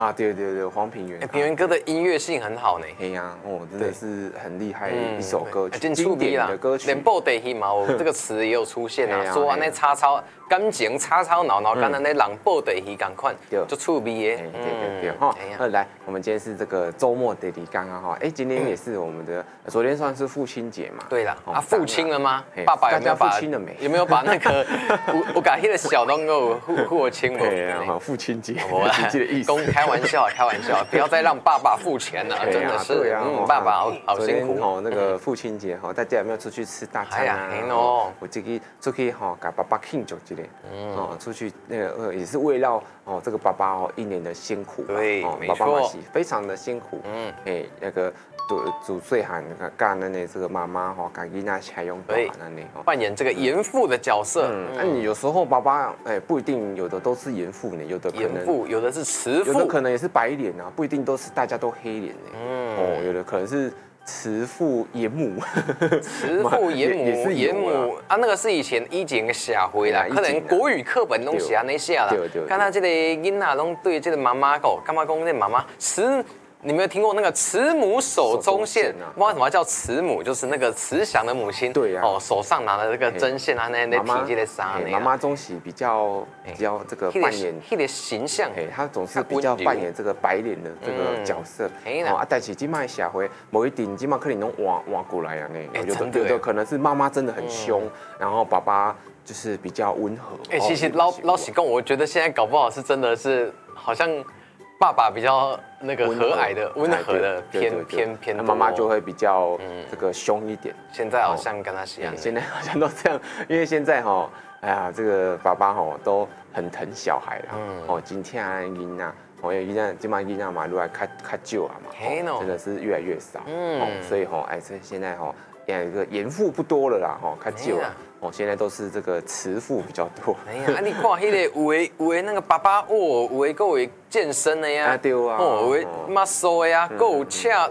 啊，对对对，黄品源， 品源哥的音乐性很好呢。 哎呀，真的是很厉害一首歌曲， 经典的歌曲。 连布袋戏嘛，这个词也有出现啊，说那吵吵感情吵吵闹闹，跟那人布袋戏同款，就趣味的。 对哈。来，我们今天是这个周末的里刚刚哈，今天也是我们的昨天算是父亲节嘛。 对了，父亲了吗？爸爸有没有父亲了没？ 有没有把那个我把那个小东给我父亲我？ 对啊，父亲节，父亲的意思。 开玩笑，开玩笑，不要再让爸爸付钱了，真的是，爸爸好辛苦。 那个父亲节大家有没有出去吃大餐啊？我这个出去给爸爸庆祝一下，出去那个也是为了这个爸爸一年的辛苦， 对， 爸爸妈妈非常的辛苦，那个主岁寒干那这个妈妈给囡仔采用对， 扮演这个严父的角色。 那你有时候爸爸不一定，有的都是严父呢，有的可能严父，有的是慈父， 有的可能也是白脸啊，不一定都是大家都黑脸呢。有的可能是慈父严母， 慈父严母也是严母啊，那个是以前的社会啦，可能国语课本拢是安尼写啦。看他这个囡仔拢对这个妈妈讲，干嘛讲这妈妈慈？你没有听过那个慈母手中线？不知道什么叫慈母，就是那个慈祥的母亲。 对呀。 手上拿的这个针线啊，那提这个纱。 妈妈总是比较这个扮演那个形象， 她总是比较扮演这个白脸的这个角色。但是今麦社会某一点，今麦可能能换过来啊呢。有的可能是妈妈真的很凶，然后爸爸就是比较温和。 其实老实讲，我觉得现在搞不好是真的是好像。爸爸比较那个和蔼的、温和的，偏妈妈就会比较这个凶一点。 现在好像跟他一样， 现在好像都这样，因为现在哎呀，这个爸爸都很疼小孩啦，今天囡仔，因为今嘛囡仔嘛，越来较少啊嘛，真的是越来越少，所以现在这个严父不多了啦，较少啊。现在都是这个慈父比较多。 哎呀，你看那个有的那个爸爸有的够有健身的呀， 对啊， 有的 muscle 的呀，够有恰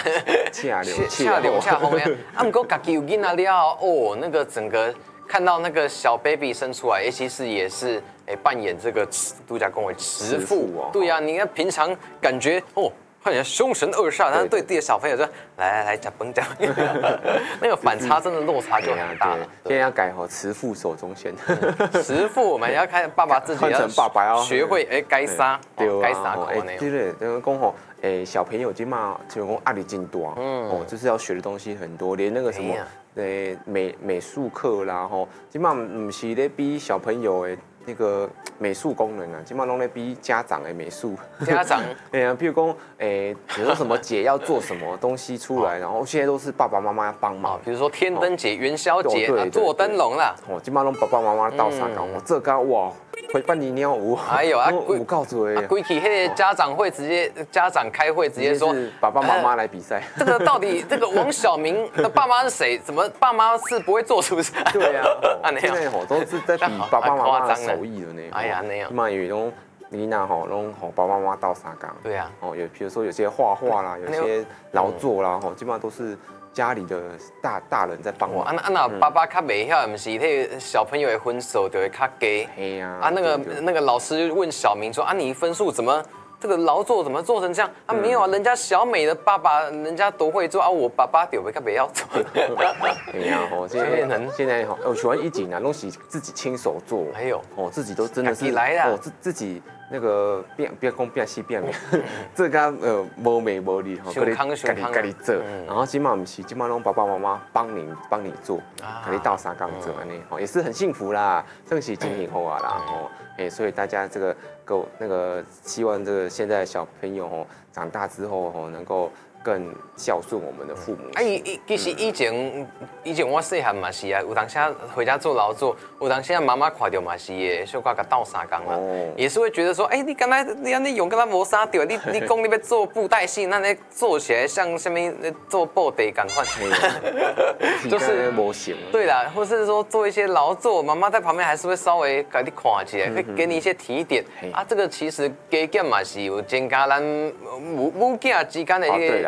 流恰风的呀。不过家己有囡仔了那个整个看到那个小 baby 生出来，其实也是扮演这个度假公为慈父。对呀，你看平常感觉看起来凶神恶煞，但是对自己的小朋友说：“来，讲崩讲。”那个反差真的落差就很大了。 现在要改慈父手中线。 慈父，我们要看爸爸自己要学会该杀，该杀口那种。对，讲小朋友今嘛就讲压力真多，就是要学的东西很多，连那个什么美术课啦，今嘛不是咧比小朋友那个美术功能啊，基本上都在逼家长的美术。 家长， 比如说，比如说什么节要做什么东西出来，然后现在都是爸爸妈妈要帮忙。 比如说天灯节、元宵节做灯笼啦。 基本上都爸爸妈妈到啥搞，这个哇，会办你鸟舞。 还有舞告诉我， 规起那个家长会直接家长开会直接说， 爸爸妈妈来比赛。 这个到底这个王小明的爸妈是谁？怎么爸妈是不会做出来？ 对呀，现在都是在比爸爸妈妈的手艺了呢。 哎呀，那样。 嘛有种你那拢爸爸妈妈到啥岗？ 对呀。 比如说有些画画啦，有些劳作啦，基本上都是家里的大人在帮忙。 那爸爸较袂晓，不是那个小朋友的分数就会较低。 嘿呀。 那个老师问小明说你分数怎么？这个劳作怎么做成这样？没有啊，人家小美的爸爸，人家都会做我爸爸就不要做。 哎呀，现在我喜欢一景啊，东西自己亲手做。 还有自己都真的是来的， 自己那个变工变西变，这个无美无理自己做。然后今嘛不是，今嘛让爸爸妈妈帮你做，给你倒沙缸做也是很幸福啦，这个是经营好啊啦所以大家这个希望这个现在小朋友长大之后能够更孝顺我们的父母。 其实以前我细汉嘛是啊，有当时回家做劳作，有当时妈妈看到嘛是的，小可给倒三工啦，也是会觉得说，你刚才你用跟他磨砂掉，你讲你要做布袋戏，那你做起来像什么做布袋感款， 就是模型。 对啦，或是说做一些劳作，妈妈在旁边还是会稍微给你看起来，会给你一些提点。这个其实加减嘛是有增加咱母囝之间的一个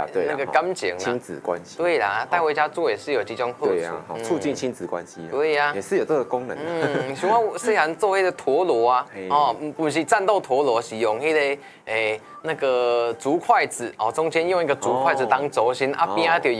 啦，对那个感情亲子关系。 对啦，带回家做也是有这种好处。 对呀，促进亲子关系。 对呀， 也是有这个功能。 像我细汉做那个陀螺啊，不是战斗陀螺，是用那个那个竹筷子哦，中间用一个竹筷子当轴心，边就